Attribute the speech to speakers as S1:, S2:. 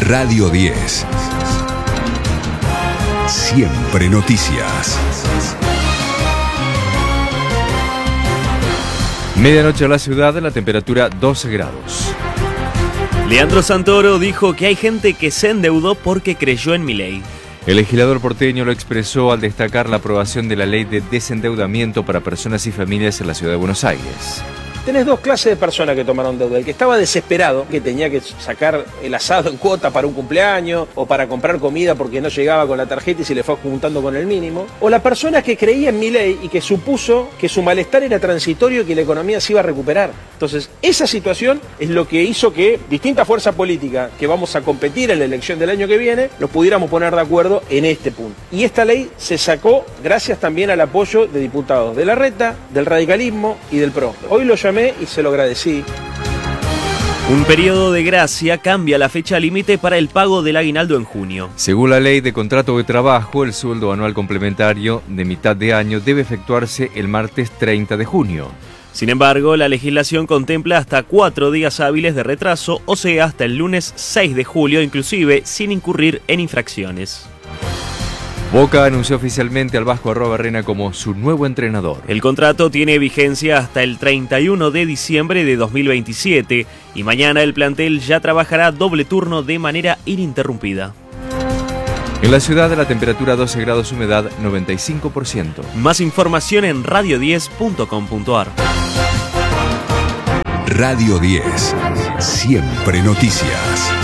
S1: Radio 10. Siempre noticias.
S2: Medianoche en la ciudad, la temperatura 12 grados.
S3: Leandro Santoro dijo que hay gente que se endeudó porque creyó en Milei.
S2: El legislador porteño lo expresó al destacar la aprobación de la ley de desendeudamiento para personas y familias en la ciudad de Buenos Aires.
S4: Tenés dos clases de personas que tomaron deuda. El que estaba desesperado, que tenía que sacar el asado en cuota para un cumpleaños o para comprar comida porque no llegaba con la tarjeta y se le fue juntando con el mínimo. O la persona que creía en Milei y que supuso que su malestar era transitorio y que la economía se iba a recuperar. Entonces, esa situación es lo que hizo que distintas fuerzas políticas que vamos a competir en la elección del año que viene nos pudiéramos poner de acuerdo en este punto. Y esta ley se sacó gracias también al apoyo de diputados de Larreta, del radicalismo y del PRO. Hoy lo llamé y se lo agradecí.
S3: Un periodo de gracia cambia la fecha límite para el pago del aguinaldo en junio.
S2: Según la ley de contrato de trabajo, el sueldo anual complementario de mitad de año debe efectuarse el martes 30 de junio.
S3: Sin embargo, la legislación contempla hasta 4 días hábiles de retraso, o sea, hasta el lunes 6 de julio, inclusive sin incurrir en infracciones.
S2: Boca anunció oficialmente al Vasco Arrobarrena como su nuevo entrenador.
S3: El contrato tiene vigencia hasta el 31 de diciembre de 2027 y mañana el plantel ya trabajará doble turno de manera ininterrumpida.
S2: En la ciudad, la temperatura 12 grados, humedad 95%.
S3: Más información en radio10.com.ar.
S1: Radio 10. Siempre noticias.